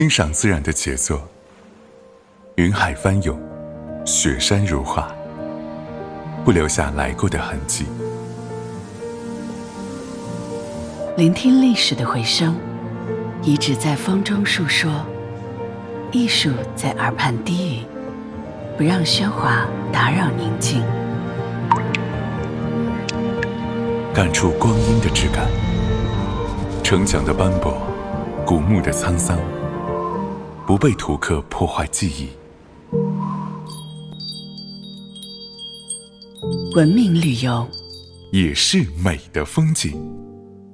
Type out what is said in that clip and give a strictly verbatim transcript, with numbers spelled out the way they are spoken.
欣赏自然的杰作，云海翻涌，雪山如画，不留下来过的痕迹。 聆听历史的回声，遗址在风中述说，艺术在耳畔低语，不让喧哗打扰宁静。 感触光阴的质感，城墙的斑驳，古墓的沧桑，不被图刻破坏记忆。 文明旅游， 也是美的风景。